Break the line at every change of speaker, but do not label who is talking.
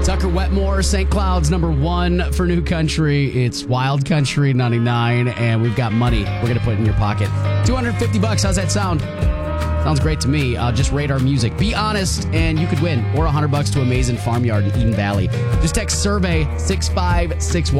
Tucker Wetmore, St. Cloud's number 1 for New Country. It's Wild Country 99, and we've got money we're going to put in your pocket. $250. How's that sound? Sounds great to me. Just rate our music. Be honest, and you could win. Or $100 to Amazing Farmyard in Eden Valley. Just text survey 656